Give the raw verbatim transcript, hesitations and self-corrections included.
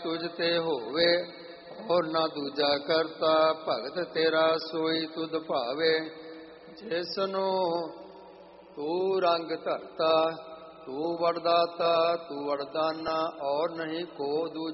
ਤੁਝ ਤੇ ਹੋਵੇ ਹੋਰ ਨਾ ਦੂਜਾ ਕਰਤਾ। ਭਗਤ ਤੇਰਾ ਸੋਈ ਤੁਧ ਭਾਵੇ, ਜਿਸਨੂੰ ਤੂੰ ਰੰਗ ਧਰਤਾ। ਤੂੰ ਵਰਦਾਤਾ ਤੂੰ ਵਰਦਾਨਾ, ਔਰ ਨਹੀਂ ਕੋ ਦੂਜਾ।